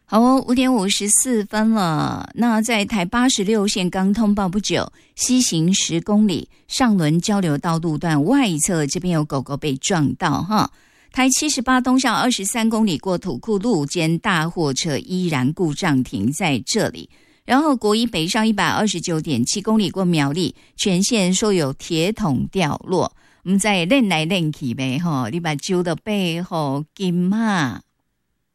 好哦，5:54了。那在台86线刚通报不久，西行10公里上仑交流道路段外侧这边有狗狗被撞到哈。台78东向23公里过土库路间大货车依然故障停在这里。然后国一北上129.7公里过苗栗，全线说有铁桶掉落。我们在练来练去呗吼，你把揪的背后金嘛。